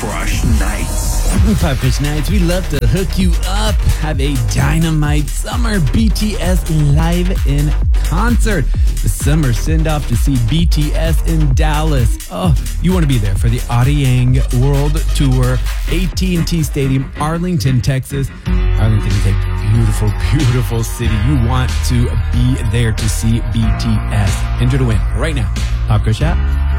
Crush Nights. Pop Crush Nights, we love to hook you up. Have a dynamite summer BTS live in concert. The summer send-off to see BTS in Dallas. Oh, you want to be there for the Arirang World Tour, AT&T Stadium, Arlington, Texas. Arlington is a beautiful, beautiful city. You want to be there to see BTS. Enter to win right now. Pop Crush app.